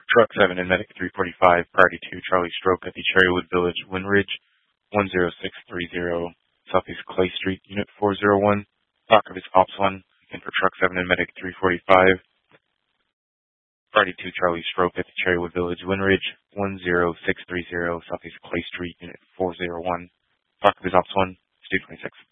Truck 7 and Medic 345, Priority 2, Charlie Stroke at the Cherrywood Village, Windridge, 10630, Southeast Clay Street, Unit 401. Talk of his Ops 1, again for Truck 7 and Medic 345, Priority 2, Charlie Stroke at the Cherrywood Village, Windridge, 10630, Southeast Clay Street, Unit 401. Talk of his Ops 1, Stu 26.